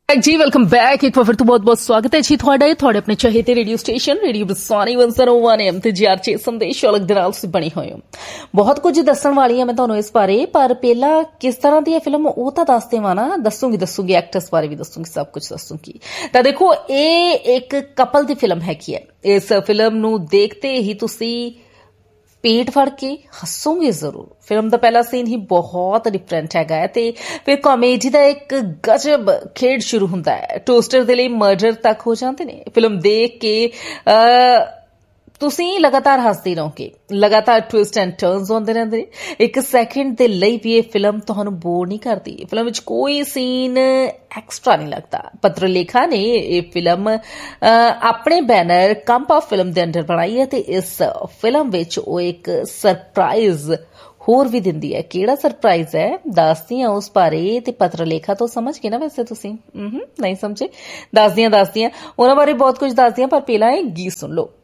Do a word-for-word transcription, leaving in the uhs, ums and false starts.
जी welcome back. एक बार फिर तो बहुत बहुत स्वागत है जी ਤੁਹਾਡਾ ਤੁਹਾਡੇ ਆਪਣੇ ਚਾਹੀਦੇ ਰੇਡੀਓ ਸਟੇਸ਼ਨ ਰੇਡੀਓ ਬਸਾਨੀ ਇੱਕ ਸੌ ਇੱਕ ਐਮ ਤੇ ਜੀਆਰਚੇ ਸੰਦੇਸ਼ ਅਲੱਗ ਦੇ ਨਾਲ ਤੁਸੀਂ ਬਣੀ ਹੋਏ ਹੋ। ਬਹੁਤ ਕੁਝ ਦੱਸਣ ਵਾਲੀ ਹਾਂ ਮੈਂ ਤੁਹਾਨੂੰ ਇਸ ਬਾਰੇ, ਪਰ ਪਹਿਲਾਂ ਕਿਸ ਤਰ੍ਹਾਂ ਦੀ ਹੈ ਫਿਲਮ ਉਹ ਤਾਂ ਦੱਸ ਦੇਵਾਂ ਨਾ। ਦੱਸੂਗੀ ਦੱਸੂਗੀ ਐਕਟਰਸ ਬਾਰੇ ਵੀ ਦੱਸੂਗੀ, ਸਭ ਕੁਝ ਦੱਸੂਗੀ। ਤਾਂ ਦੇਖੋ, ਇਹ ਇੱਕ ਕਪਲ ਦੀ ਫਿਲਮ ਹੈਗੀ ਹੈ। ਇਸ ਫਿਲਮ ਨੂੰ ਦੇਖਦੇ ਹੀ ਤੁਸੀਂ पेट फड़ के हसोगे जरूर। फिल्म का पहला सीन ही बहुत डिफरेंट हैगा है ते फिर कॉमेडी का एक गजब खेड शुरू होता है। टोस्टर दे लई मर्डर तक हो जाते ने। फिल्म देख के आ, ਤੁਸੀਂ ਲਗਾਤਾਰ ਹੱਸਦੇ ਰਹੋਗੇ। ਲਗਾਤਾਰ ਟਵਿਸਟ ਐਂਡ ਟਰਨਸ ਆਉਂਦੇ ਰਹਿੰਦੇ ਨੇ। ਇੱਕ ਸੈਕਿੰਡ ਦੇ ਲਈ ਵੀ ਇਹ ਫਿਲਮ ਤੁਹਾਨੂੰ ਬੋਰ ਨਹੀਂ ਕਰਦੀ। ਫਿਲਮ ਵਿੱਚ ਕੋਈ ਸੀਨ ਐਕਸਟਰਾ ਨਹੀਂ ਲੱਗਦਾ। ਪੱਤਰਲੇਖਾ ਨੇ ਇਹ ਫਿਲਮ ਆਪਣੇ ਬੈਨਰ ਕੰਪਾ ਫਿਲਮ ਦੇ ਅੰਡਰ ਬਣਾਈ ਹੈ ਤੇ ਇਸ ਫਿਲਮ ਵਿੱਚ ਉਹ ਇੱਕ ਸਰਪ੍ਰਾਈਜ਼ ਹੋਰ ਵੀ ਦਿੰਦੀ ਹੈ। ਕਿਹੜਾ ਸਰਪ੍ਰਾਈਜ਼ ਹੈ ਦੱਸਦੀ ਹਾਂ ਉਸ ਬਾਰੇ। ਤੇ ਪੱਤਰਲੇਖਾ ਤੋਂ ਸਮਝ ਗਏ ਨਾ ਵੈਸੇ ਤੁਸੀਂ? ਨਹੀਂ ਸਮਝੇ? ਦੱਸਦੀਆਂ ਦੱਸਦੀਆਂ ਉਹਨਾਂ ਬਾਰੇ ਬਹੁਤ ਕੁਝ ਦੱਸਦੀਆਂ, ਪਰ ਪਹਿਲਾਂ ਇਹ ਗੀਤ ਸੁਣ ਲਓ।